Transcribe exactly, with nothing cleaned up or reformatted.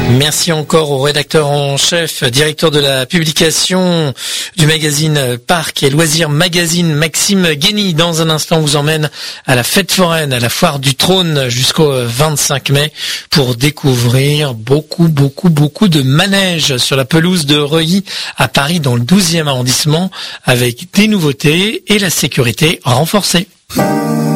Merci encore au rédacteur en chef, directeur de la publication du magazine Parc et Loisirs Magazine, Maxime Guény. Dans un instant, on vous emmène à la fête foraine, à la foire du trône jusqu'au vingt-cinq mai pour découvrir beaucoup, beaucoup, beaucoup de manèges sur la pelouse de Reuilly à Paris dans le douzième arrondissement avec des nouveautés et la sécurité renforcée.